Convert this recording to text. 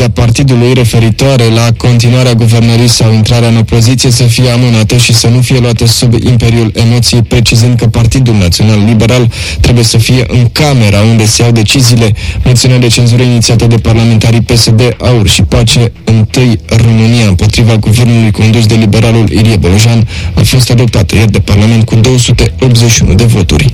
partidului referitoare la continuarea guvernării sau intrarea în opoziție să fie amânată și să nu fie luată sub imperiul emoției, precizând că Partidul Național Liberal trebuie să fie în camera unde se iau deciziile. Moțiunea de cenzură inițiată de parlamentarii PSD, AUR și Pace, Întâi România, împotriva guvernului condus de liberalul Ilie Bolojan, a fost adoptată ieri de Parlament cu 281 de voturi.